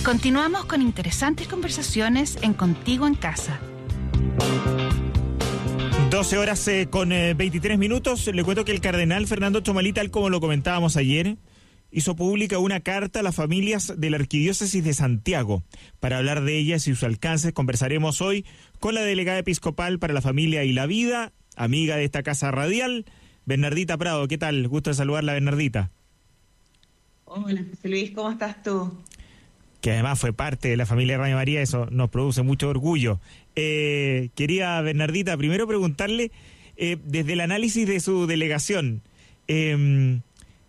Continuamos con interesantes conversaciones en Contigo en Casa. 12 horas con 23 minutos. Le cuento que el cardenal Fernando Chomalí, tal como lo comentábamos ayer, hizo pública una carta a las familias de la Arquidiócesis de Santiago. Para hablar de ellas y sus alcances, conversaremos hoy con la delegada episcopal para la familia y la vida, amiga de esta casa radial, Bernardita Prado. ¿Qué tal? Gusto de saludarla, Bernardita. Hola, José Luis, ¿cómo estás tú? Que además fue parte de la familia de Radio María, eso nos produce mucho orgullo. Quería, Bernardita, primero preguntarle, desde el análisis de su delegación, ¿qué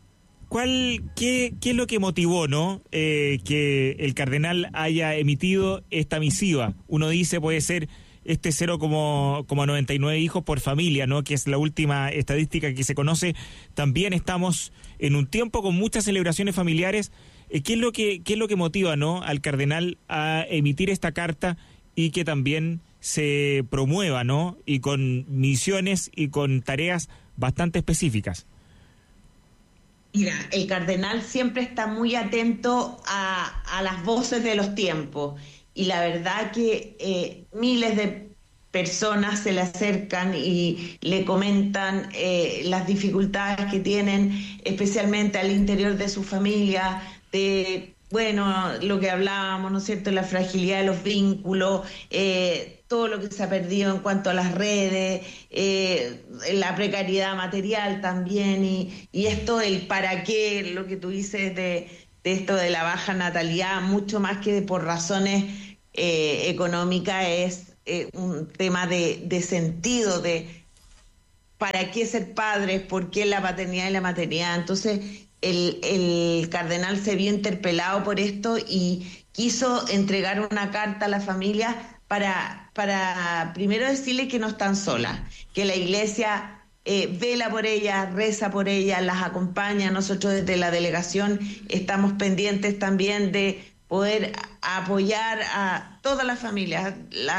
es lo que motivó, ¿no? Que el cardenal haya emitido esta misiva? Uno dice, puede ser este 0,99 hijos por familia, ¿no? Que es la última estadística que se conoce. También estamos en un tiempo con muchas celebraciones familiares. ¿Qué es lo que motiva, ¿no?, al cardenal a emitir esta carta y que también se promueva, ¿no?, y con misiones y con tareas bastante específicas? Mira, el cardenal siempre está muy atento a las voces de los tiempos, y la verdad que miles de personas se le acercan y le comentan las dificultades que tienen, especialmente al interior de su familia, de, bueno, lo que hablábamos, ¿no es cierto?, la fragilidad de los vínculos, todo lo que se ha perdido en cuanto a las redes, la precariedad material también, y esto del para qué, lo que tú dices de esto de la baja natalidad, mucho más que por razones económicas, es un tema de sentido, de para qué ser padres, por qué la paternidad y la maternidad. Entonces el cardenal se vio interpelado por esto y quiso entregar una carta a la familia para primero decirle que no están solas, que la Iglesia vela por ellas, reza por ellas, las acompaña. Nosotros desde la delegación estamos pendientes también de poder apoyar a todas las familias,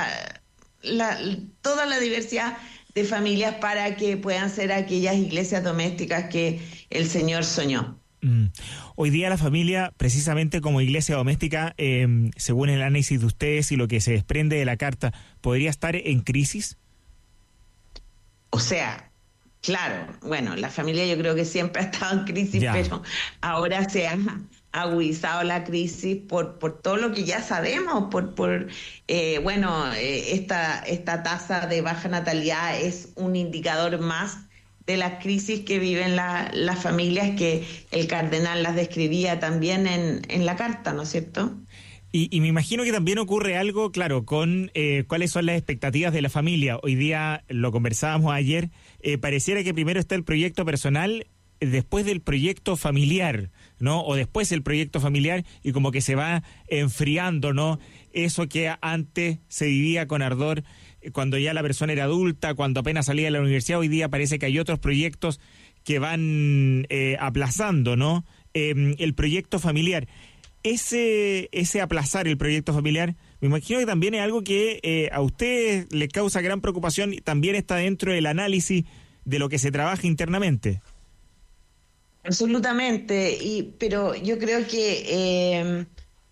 toda la diversidad de familias, para que puedan ser aquellas iglesias domésticas que el Señor soñó. Hoy día la familia, precisamente como iglesia doméstica, según el análisis de ustedes y lo que se desprende de la carta, ¿podría estar en crisis? O sea, claro, bueno, la familia yo creo que siempre ha estado en crisis, pero ahora se ha agudizado la crisis por todo lo que ya sabemos, esta tasa de baja natalidad es un indicador más de las crisis que viven las familias, que el cardenal las describía también en la carta, ¿no es cierto? Y me imagino que también ocurre algo, claro, con cuáles son las expectativas de la familia. Hoy día, lo conversábamos ayer, pareciera que primero está el proyecto personal, después del proyecto familiar, ¿no? O después el proyecto familiar, y como que se va enfriando, ¿no? Eso que antes se vivía con ardor cuando ya la persona era adulta, cuando apenas salía de la universidad. Hoy día parece que hay otros proyectos que van aplazando, ¿no? El proyecto familiar. Ese aplazar el proyecto familiar, me imagino que también es algo que a usted le causa gran preocupación, y también está dentro del análisis de lo que se trabaja internamente. Absolutamente, pero yo creo que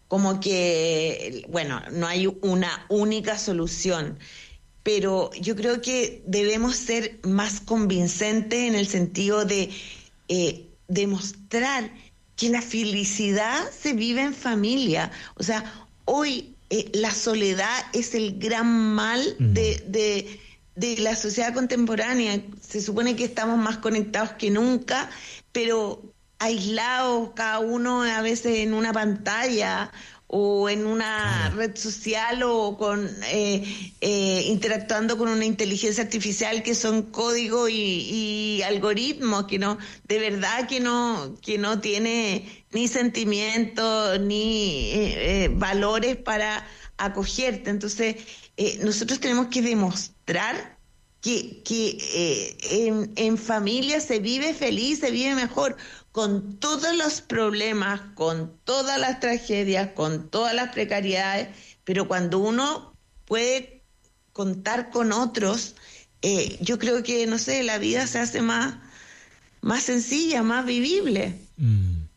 no hay una única solución, pero yo creo que debemos ser más convincentes en el sentido de demostrar que la felicidad se vive en familia. O sea, hoy la soledad es el gran mal de la sociedad contemporánea. Se supone que estamos más conectados que nunca, pero aislados, cada uno a veces en una pantalla o en una red social, o con interactuando con una inteligencia artificial que son códigos y algoritmos que no, de verdad que no tiene ni sentimientos ni valores para acogerte. Entonces nosotros tenemos que demostrar que en familia se vive feliz, se vive mejor, con todos los problemas, con todas las tragedias, con todas las precariedades, pero cuando uno puede contar con otros, yo creo que, no sé, la vida se hace más sencilla, más vivible.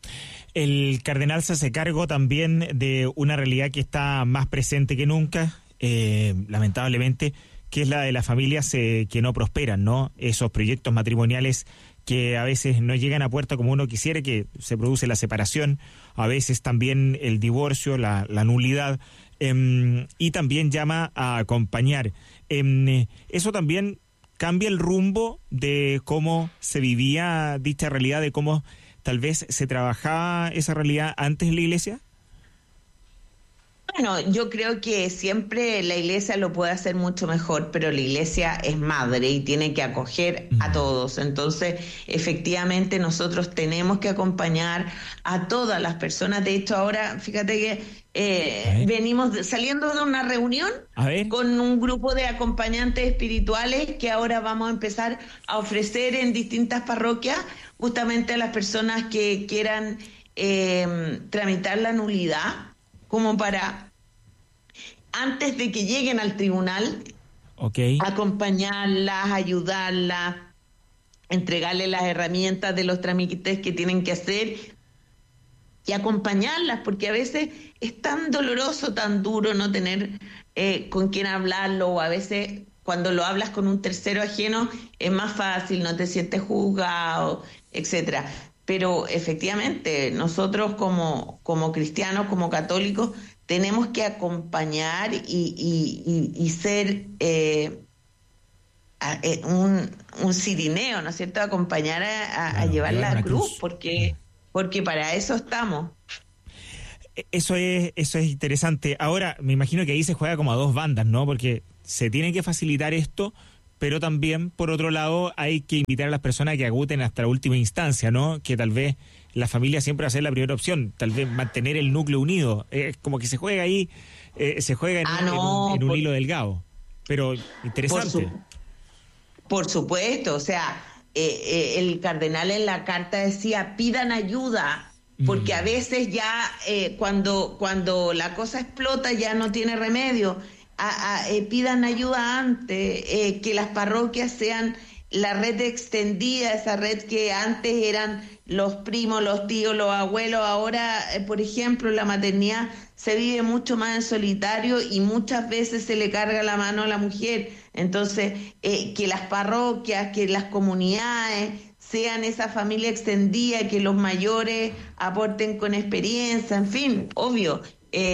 El cardenal se hace cargo también de una realidad que está más presente que nunca, lamentablemente, que es la de las familias que no prosperan, ¿no? Esos proyectos matrimoniales que a veces no llegan a puerta como uno quisiera, que se produce la separación, a veces también el divorcio, la nulidad, y también llama a acompañar. Eso también cambia el rumbo de cómo se vivía dicha realidad, de cómo tal vez se trabajaba esa realidad antes en la iglesia. Bueno, yo creo que siempre la iglesia lo puede hacer mucho mejor, pero la iglesia es madre y tiene que acoger a todos. Entonces, efectivamente, nosotros tenemos que acompañar a todas las personas. De hecho, ahora, fíjate que venimos saliendo de una reunión con un grupo de acompañantes espirituales que ahora vamos a empezar a ofrecer en distintas parroquias, justamente a las personas que quieran tramitar la nulidad, como para, antes de que lleguen al tribunal, acompañarlas, ayudarlas, entregarles las herramientas de los trámites que tienen que hacer y acompañarlas, porque a veces es tan doloroso, tan duro no tener con quién hablarlo, o a veces cuando lo hablas con un tercero ajeno es más fácil, no te sientes juzgado, etcétera. Pero efectivamente, nosotros como cristianos, como católicos, tenemos que acompañar y ser un cirineo, ¿no es cierto? Acompañar a llevar la cruz, porque para eso estamos. Eso es interesante. Ahora, me imagino que ahí se juega como a dos bandas, ¿no? Porque se tiene que facilitar esto, pero también, por otro lado, hay que invitar a las personas a que aguten hasta la última instancia, ¿no? Que tal vez la familia siempre va a ser la primera opción, tal vez mantener el núcleo unido. Es como que se juega ahí, se juega en un hilo delgado, pero interesante. Por supuesto, o sea, el cardenal en la carta decía, pidan ayuda, porque a veces ya cuando la cosa explota ya no tiene remedio. Pidan ayuda antes, que las parroquias sean la red extendida, esa red que antes eran los primos, los tíos, los abuelos. Ahora, por ejemplo, la maternidad se vive mucho más en solitario y muchas veces se le carga la mano a la mujer. Entonces, que las parroquias, que las comunidades sean esa familia extendida, que los mayores aporten con experiencia, en fin, obvio.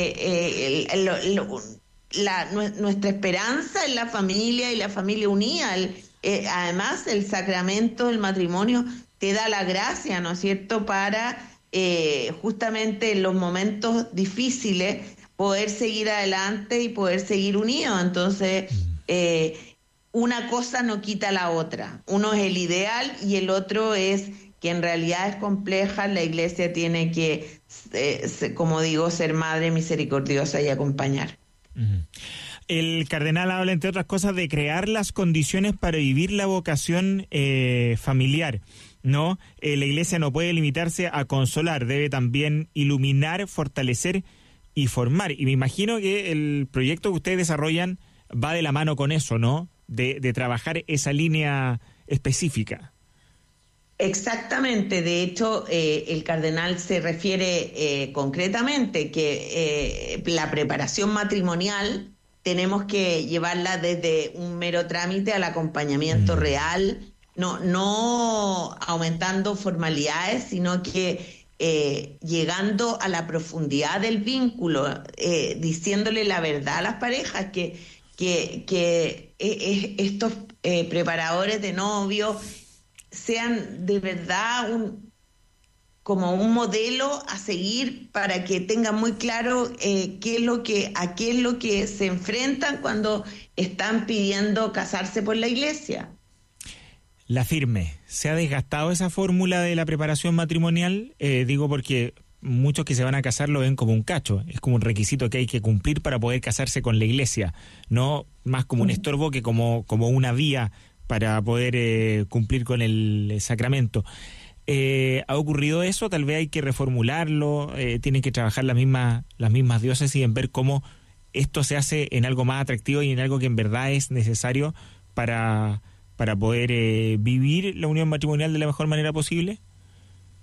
Nuestra esperanza en la familia y la familia unida. Además, el sacramento del matrimonio te da la gracia, ¿no es cierto?, para justamente en los momentos difíciles poder seguir adelante y poder seguir unidos. Entonces, una cosa no quita la otra. Uno es el ideal y el otro es que en realidad es compleja. La iglesia tiene que, como digo, ser madre misericordiosa y acompañar. El cardenal habla, entre otras cosas, de crear las condiciones para vivir la vocación familiar, ¿no? La iglesia no puede limitarse a consolar, debe también iluminar, fortalecer y formar. Y me imagino que el proyecto que ustedes desarrollan va de la mano con eso, ¿no? De trabajar esa línea específica. Exactamente, de hecho el cardenal se refiere concretamente que la preparación matrimonial tenemos que llevarla desde un mero trámite al acompañamiento real, no aumentando formalidades, sino que llegando a la profundidad del vínculo, diciéndole la verdad a las parejas, que estos preparadores de novios sean de verdad como un modelo a seguir, para que tengan muy claro a qué es lo que se enfrentan cuando están pidiendo casarse por la iglesia. La firme. ¿Se ha desgastado esa fórmula de la preparación matrimonial? Digo porque muchos que se van a casar lo ven como un cacho, es como un requisito que hay que cumplir para poder casarse con la iglesia, no más como un estorbo que como una vía para poder cumplir con el sacramento. ¿Ha ocurrido eso? Tal vez hay que reformularlo, tienen que trabajar las mismas diócesis en ver cómo esto se hace en algo más atractivo y en algo que en verdad es necesario para poder vivir la unión matrimonial de la mejor manera posible.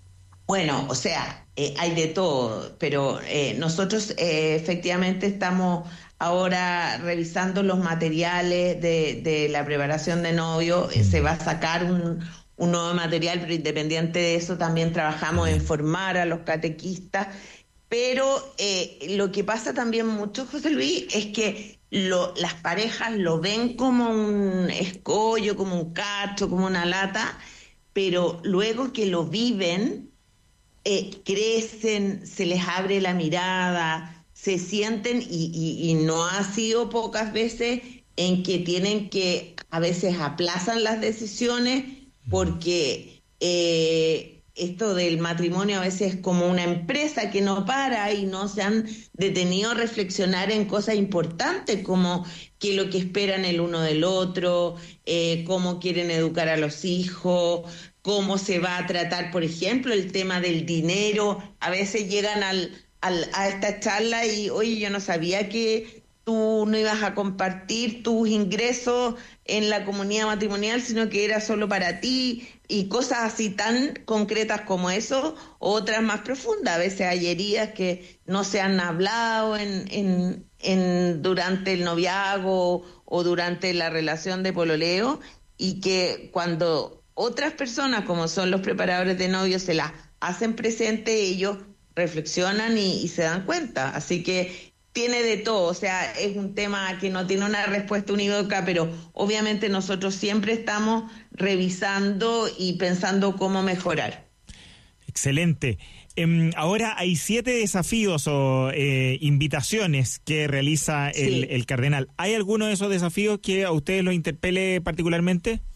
Bueno, o sea, hay de todo, pero nosotros efectivamente estamos ahora revisando los materiales de la preparación de novio. Se va a sacar un nuevo material, pero independiente de eso también trabajamos en formar a los catequistas. Pero lo que pasa también mucho, José Luis, es que las parejas lo ven como un escollo, como un cacho, como una lata, pero luego que lo viven, crecen, se les abre la mirada, se sienten y no ha sido pocas veces en que tienen que, a veces aplazan las decisiones porque esto del matrimonio a veces es como una empresa que no para y no se han detenido a reflexionar en cosas importantes como qué es lo que esperan el uno del otro, cómo quieren educar a los hijos, cómo se va a tratar, por ejemplo, el tema del dinero. A veces llegan a esta charla y, oye, yo no sabía que tú no ibas a compartir tus ingresos en la comunidad matrimonial, sino que era solo para ti, y cosas así tan concretas como eso, otras más profundas. A veces hay heridas que no se han hablado durante el noviazgo o durante la relación de pololeo, y que cuando otras personas, como son los preparadores de novios, se las hacen presente, ellos reflexionan y se dan cuenta. Así que tiene de todo, o sea, es un tema que no tiene una respuesta unívoca, pero obviamente nosotros siempre estamos revisando y pensando cómo mejorar. Excelente. Ahora hay 7 desafíos o invitaciones que realiza el cardenal. ¿Hay alguno de esos desafíos que a ustedes los interpele particularmente?